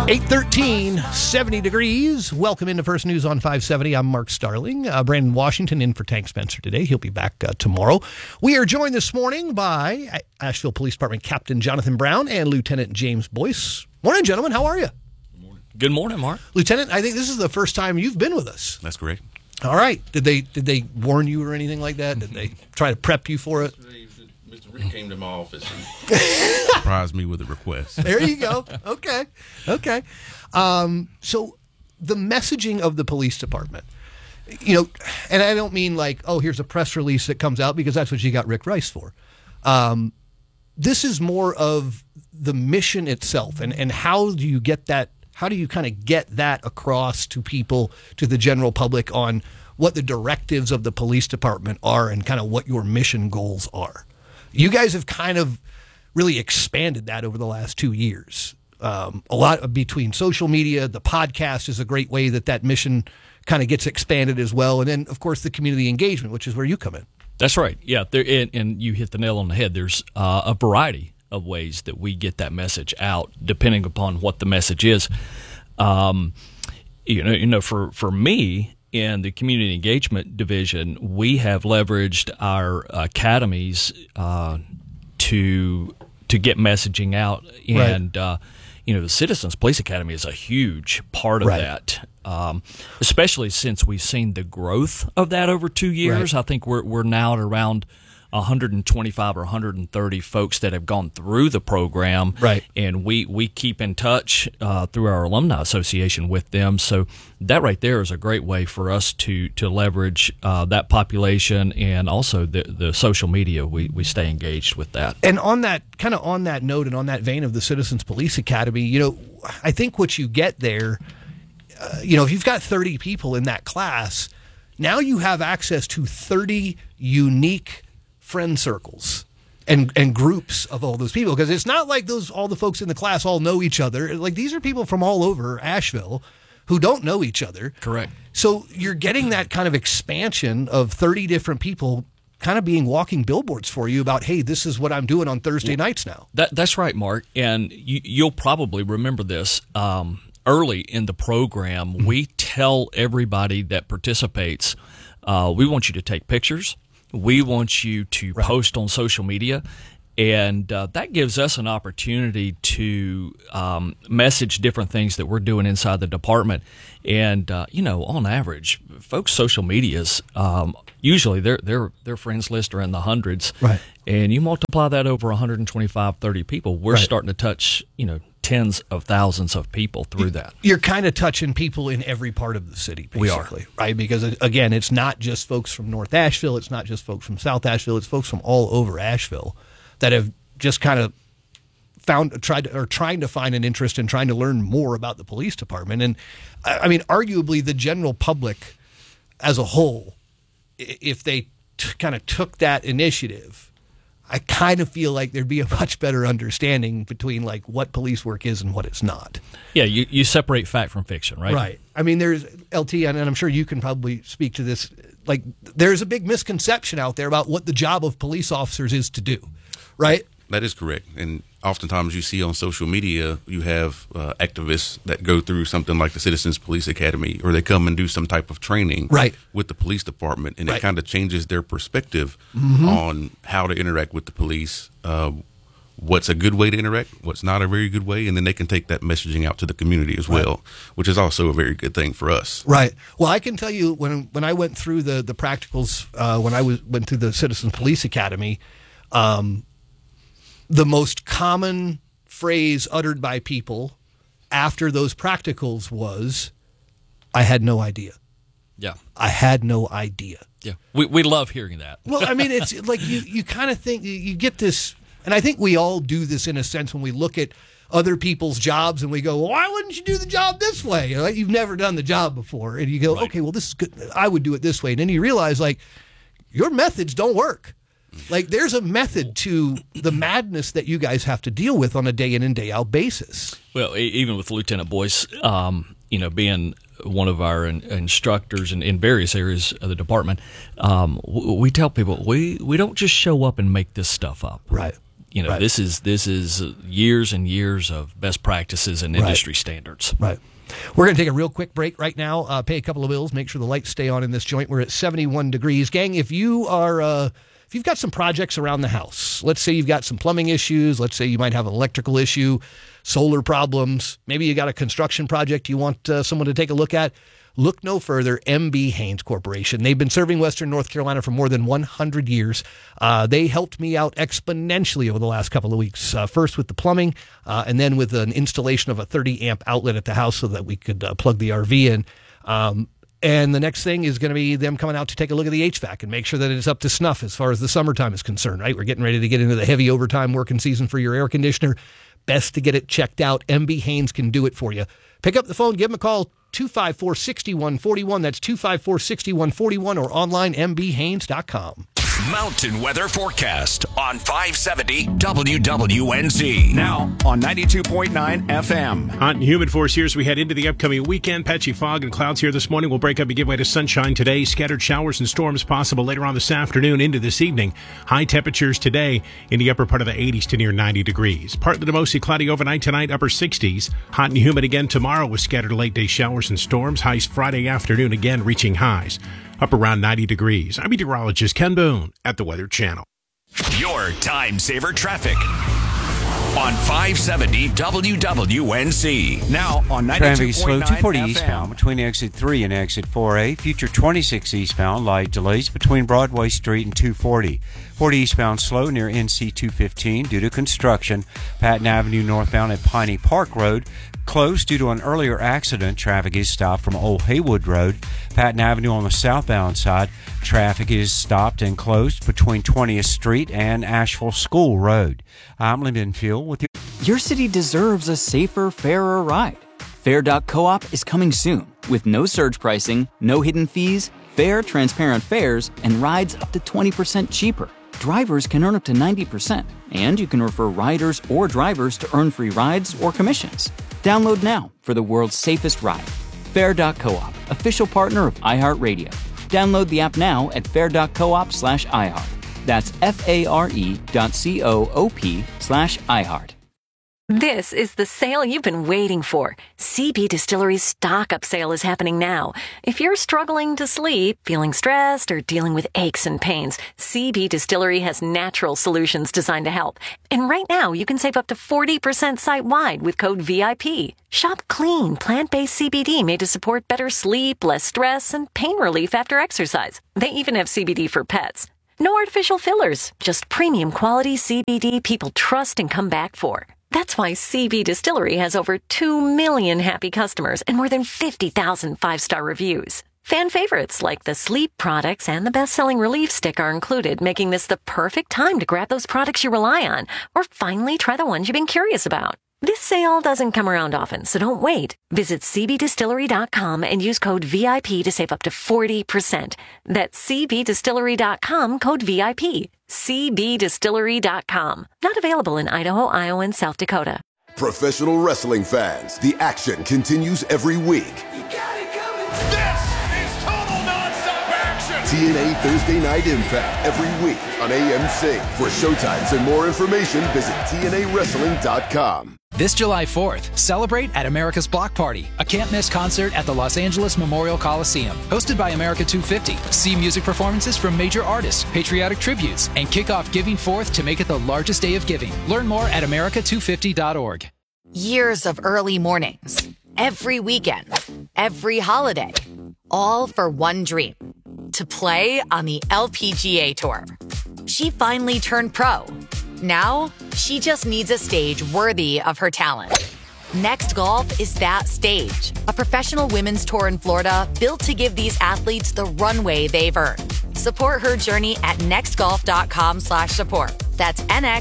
8:13, 70 degrees. Welcome into First News on 570. I'm Mark Starling. Brandon Washington in for Tank Spencer today. He'll be back tomorrow. We are joined this morning by Asheville Police Department Captain Jonathan Brown and Lieutenant James Boyce. Morning, gentlemen. How are you? Good morning, Mark. Lieutenant, I think this is the first time you've been with us. That's correct. All right. Did they warn you or anything like that? Did they try to prep you for it? Mr. Rick came to my office and surprised me with a request. There you go. Okay. So the messaging of the police department, and I don't mean like, oh, here's a press release that comes out, because that's what you got Rick Rice for. This is more of the mission itself, and how do you get that? How do you kind of get that across to people, to the general public, on what the directives of the police department are and kind of what your mission goals are? You guys have kind of really expanded that over the last 2 years. A lot between social media, the podcast is a great way that mission kind of gets expanded as well. And then, of course, the community engagement, which is where you come in. That's right. Yeah, and you hit the nail on the head. There's a variety of ways that we get that message out, depending upon what the message is. For me, in the community engagement division, we have leveraged our academies to get messaging out, and the Citizens Police Academy is a huge part of that. Especially since we've seen the growth of that over 2 years. I think we're now at around 125 or 130 folks that have gone through the program, and we keep in touch through our alumni association with them. So that right there is a great way for us to leverage that population, and also the social media. We stay engaged with that. And on that note, and on that vein of the Citizens Police Academy, I think what you get there, if you've got 30 people in that class, now you have access to 30 unique friend circles and groups of all those people, because it's not like all the folks in the class all know each other. Like, these are people from all over Asheville who don't know each other. Correct. So you're getting that kind of expansion of 30 different people kind of being walking billboards for you about, hey, this is what I'm doing on Thursday nights now. That's right, Mark. And you'll probably remember this. Early in the program, we tell everybody that participates, we want you to take pictures. We want you to post on social media, and that gives us an opportunity to message different things that we're doing inside the department. And on average, folks' social medias, usually their friends list are in the hundreds, and you multiply that over 125, 30 people, we're starting to touch tens of thousands of people through that. You're kind of touching people in every part of the city, basically. We are. Right? Because, again, it's not just folks from North Asheville. It's not just folks from South Asheville. It's folks from all over Asheville that have just kind of trying to find an interest in trying to learn more about the police department. And, I mean, arguably the general public as a whole, if they kind of took that initiative, I kind of feel like there'd be a much better understanding between like what police work is and what it's not. Yeah, you separate fact from fiction, right? Right. I mean, there's LT, and I'm sure you can probably speak to this. Like, there's a big misconception out there about what the job of police officers is to do, right? That is correct. And oftentimes you see on social media, you have activists that go through something like the Citizens Police Academy, or they come and do some type of training with the police department, and it kind of changes their perspective on how to interact with the police, what's a good way to interact, what's not a very good way, and then they can take that messaging out to the community as well, which is also a very good thing for us. Right. Well, I can tell you when I went through the practicals, when I went through the Citizens Police Academy, the most common phrase uttered by people after those practicals was, I had no idea. Yeah. I had no idea. Yeah. We love hearing that. Well, I mean, it's like you kind of think, you get this, and I think we all do this in a sense when we look at other people's jobs and we go, well, why wouldn't you do the job this way? You've never done the job before. And you go, okay, well, this is good. I would do it this way. And then you realize, like, your methods don't work. Like, there's a method to the madness that you guys have to deal with on a day in and day out basis. Well, even with Lieutenant Boyce, being one of our instructors in various areas of the department, we tell people we don't just show up and make this stuff up. Right. this is years and years of best practices and industry standards. Right. We're going to take a real quick break right now, pay a couple of bills, make sure the lights stay on in this joint. We're at 71 degrees. Gang, if you've got some projects around the house, let's say you've got some plumbing issues, let's say you might have an electrical issue, solar problems, maybe you got a construction project you want someone to take a look at, look no further, MB Haynes Corporation. They've been serving Western North Carolina for more than 100 years. They helped me out exponentially over the last couple of weeks, first with the plumbing and then with an installation of a 30-amp outlet at the house so that we could plug the RV in. And the next thing is going to be them coming out to take a look at the HVAC and make sure that it's up to snuff as far as the summertime is concerned, right? We're getting ready to get into the heavy overtime working season for your air conditioner. Best to get it checked out. MB Haynes can do it for you. Pick up the phone, give them a call, 254-6141. That's 254-6141 or online, mbhaynes.com. Mountain weather forecast on 570 WWNZ. Now on 92.9 FM. Hot and humid for us here as we head into the upcoming weekend. Patchy fog and clouds here this morning will break up and give way to sunshine today. Scattered showers and storms possible later on this afternoon into this evening. High temperatures today in the upper part of the 80s to near 90 degrees. Partly to mostly cloudy overnight tonight, upper 60s. Hot and humid again tomorrow with scattered late day showers and storms. Highs Friday afternoon again reaching highs up around 90 degrees. I'm meteorologist Ken Boone at the Weather Channel. Your time saver traffic on 570 WWNZ. Now on 92.9 Traffic is slow, 240 FM. eastbound between exit 3 and exit 4A. Future 26 eastbound, light delays between Broadway Street and 240. 40 eastbound slow near NC 215 due to construction. Patton Avenue northbound at Piney Park Road closed due to an earlier accident. Traffic is stopped from Old Haywood Road. Patton Avenue on the southbound side, traffic is stopped and closed between 20th Street and Asheville School Road. I'm Lyndon Field with you. Your city deserves a safer, fairer ride. Fair.coop is coming soon with no surge pricing, no hidden fees, fair, transparent fares, and rides up to 20% cheaper. Drivers can earn up to 90%, and you can refer riders or drivers to earn free rides or commissions. Download now for the world's safest ride. Fair.coop, official partner of iHeartRadio. Download the app now at fair.coop/iHeart. That's FARE.coop/iHeart. This is the sale you've been waiting for. CB Distillery's Stock Up Sale is happening now. If you're struggling to sleep, feeling stressed, or dealing with aches and pains, CB Distillery has natural solutions designed to help. And right now, you can save up to 40% site-wide with code VIP. Shop clean, plant-based CBD made to support better sleep, less stress, and pain relief after exercise. They even have CBD for pets. No artificial fillers, just premium quality CBD people trust and come back for. That's why CB Distillery has over 2 million happy customers and more than 50,000 five-star reviews. Fan favorites like the sleep products and the best-selling Relief Stick are included, making this the perfect time to grab those products you rely on or finally try the ones you've been curious about. This sale doesn't come around often, so don't wait. Visit cbdistillery.com and use code VIP to save up to 40%. That's cbdistillery.com, code VIP. cbdistillery.com. Not available in Idaho, Iowa, and South Dakota. Professional wrestling fans, the action continues every week. You got it coming. This is total nonstop action. TNA Thursday Night Impact every week on AMC. For showtimes and more information, visit TNAWrestling.com. This July 4th, celebrate at America's Block Party, a can't-miss concert at the Los Angeles Memorial Coliseum. Hosted by America 250, see music performances from major artists, patriotic tributes, and kick off Giving Forth to make it the largest day of giving. Learn more at america250.org. Years of early mornings, every weekend, every holiday, all for one dream, to play on the LPGA Tour. She finally turned pro. Now, she just needs a stage worthy of her talent. Next Golf is that stage, a professional women's tour in Florida built to give these athletes the runway they've earned. Support her journey at nextgolf.com/support. That's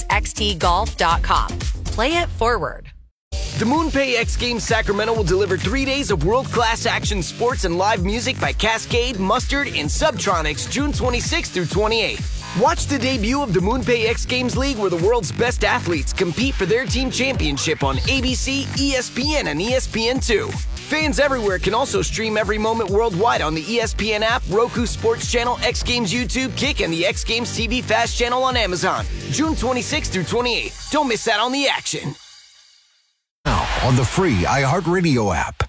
nxxtgolf.com. Play it forward. The MoonPay X Games Sacramento will deliver 3 days of world-class action sports and live music by Cascade, Mustard, and Subtronics June 26th through 28th. Watch the debut of the MoonPay X Games League, where the world's best athletes compete for their team championship on ABC, ESPN, and ESPN2. Fans everywhere can also stream every moment worldwide on the ESPN app, Roku Sports Channel, X Games YouTube, Kick, and the X Games TV Fast channel on Amazon. June 26th through 28th. Don't miss out on the action. Now on the free iHeartRadio app.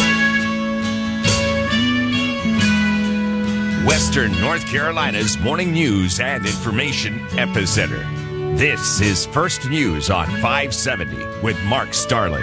Western North Carolina's morning news and information epicenter. This is First News on 570 with Mark Starling.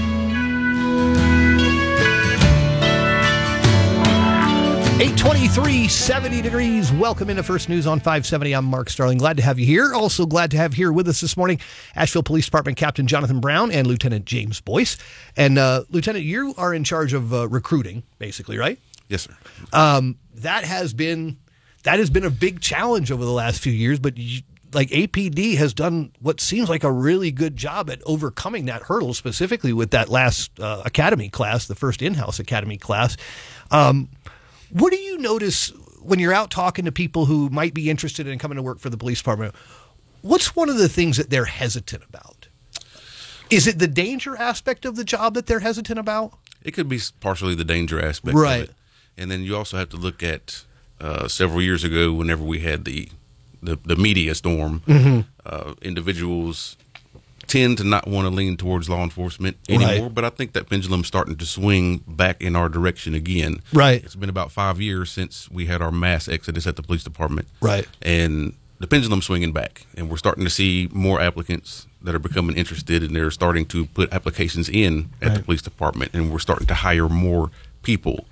823, 70 degrees. Welcome into First News on 570. I'm Mark Starling. Glad to have you here. Also glad to have here with us this morning Asheville Police Department Captain Jonathan Brown and Lieutenant James Boyce. And Lieutenant, you are in charge of recruiting, basically, right? Yes, sir. That has been a big challenge over the last few years, but APD has done what seems like a really good job at overcoming that hurdle, specifically with that last academy class, the first in-house academy class. What do you notice when you're out talking to people who might be interested in coming to work for the police department? What's one of the things that they're hesitant about? Is it the danger aspect of the job that they're hesitant about? It could be partially the danger aspect of it. And then you also have to look at several years ago, whenever we had the media storm, individuals tend to not want to lean towards law enforcement anymore. Right. But I think that pendulum's starting to swing back in our direction again. Right. It's been about 5 years since we had our mass exodus at the police department. Right. And the pendulum's swinging back, and we're starting to see more applicants that are becoming interested, and they're starting to put applications in at the police department, and we're starting to hire more people.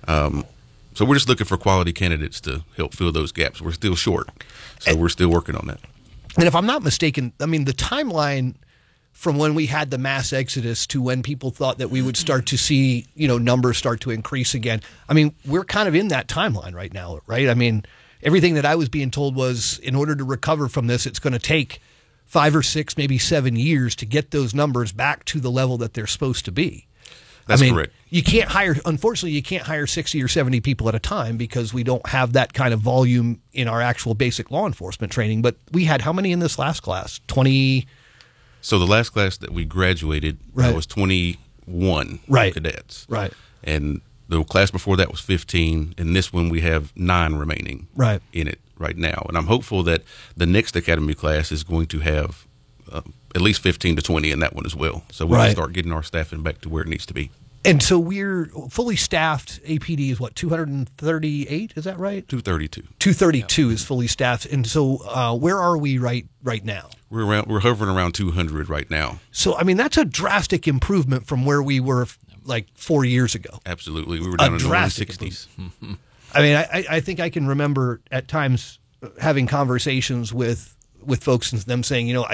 So we're just looking for quality candidates to help fill those gaps. We're still short, so we're still working on that. And if I'm not mistaken, I mean, the timeline from when we had the mass exodus to when people thought that we would start to see, numbers start to increase again, I mean, we're kind of in that timeline right now, right? I mean, everything that I was being told was in order to recover from this, it's going to take 5 or 6, maybe 7 years to get those numbers back to the level that they're supposed to be. That's correct. Unfortunately, you can't hire 60 or 70 people at a time because we don't have that kind of volume in our actual basic law enforcement training. But we had how many in this last class? 20? So the last class that we graduated was 21 cadets. Right. And the class before that was 15, and this one we have 9 remaining in it right now. And I'm hopeful that the next academy class is going to have at least 15 to 20 in that one as well. So we can start getting our staffing back to where it needs to be. And so we're fully staffed. APD is what, 238? Is that right? 232. 232 is fully staffed. And so where are we right now? We're hovering around 200 right now. So I mean, that's a drastic improvement from where we were like 4 years ago. Absolutely, we were down in the 60s. I mean, I think I can remember at times having conversations with folks and them saying,